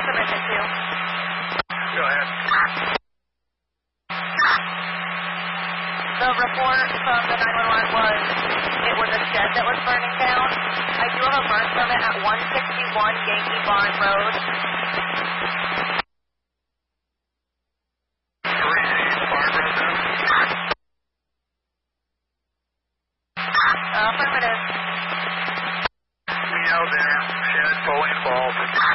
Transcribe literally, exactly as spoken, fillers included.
Submission two. Go ahead. The report from the nine one one was it was a shed that was burning down. I do have a burn permit at one sixty-one Yankee Barn Road. Affirmative. We know there, shed fully involved.